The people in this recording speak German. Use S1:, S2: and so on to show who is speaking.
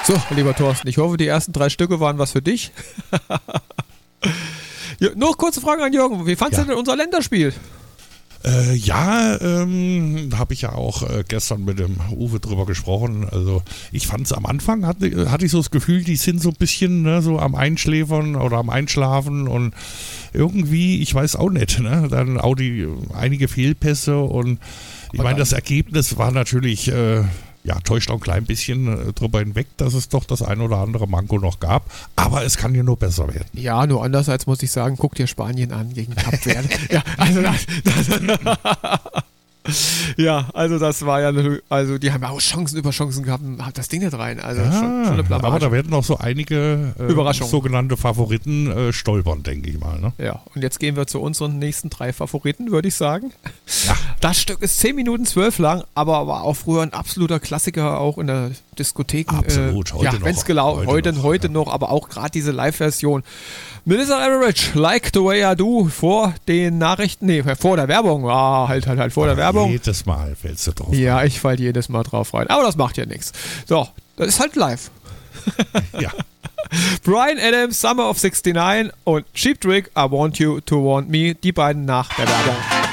S1: So, lieber Thorsten, ich hoffe, die ersten 3 Stücke waren was für dich. Ja, noch kurze Frage an Jürgen. Wie fandst du denn unser Länderspiel?
S2: Habe ich ja auch gestern mit dem Uwe drüber gesprochen. Also ich fand es am Anfang, hatte ich so das Gefühl, die sind so ein bisschen so am Einschläfern oder am Einschlafen und irgendwie, ich weiß auch nicht, ne? Dann auch einige Fehlpässe und ich meine, das Ergebnis war natürlich... täuscht auch ein klein bisschen drüber hinweg, dass es doch das ein oder andere Manko noch gab. Aber es kann ja nur besser werden.
S1: Ja, nur andererseits muss ich sagen, guck dir Spanien an gegen Kap Verde. Ja, also das war ja, also die haben ja auch Chancen über Chancen gehabt, hat das Ding nicht rein. Also schon eine Blamage.
S2: Aber da werden noch so einige sogenannte Favoriten stolpern, denke ich mal. Ne?
S1: Ja, und jetzt gehen wir zu unseren nächsten 3 Favoriten, würde ich sagen. Ja. Das Stück ist 10 Minuten 12 lang, aber war auch früher ein absoluter Klassiker, auch in der Diskothek.
S2: Absolut,
S1: heute noch. Heute noch, aber auch gerade diese Live-Version. Melissa Etheridge, Like the Way I Do, vor den Nachrichten, vor der Werbung. Vor der Werbung.
S2: Jedes Mal fällst du drauf
S1: rein. Ja, ich fall jedes Mal drauf rein. Aber das macht ja nichts. So, das ist halt live.
S2: Ja.
S1: Bryan Adams, Summer of '69 und Cheap Trick, I Want You to Want Me, die beiden nach der Werbung.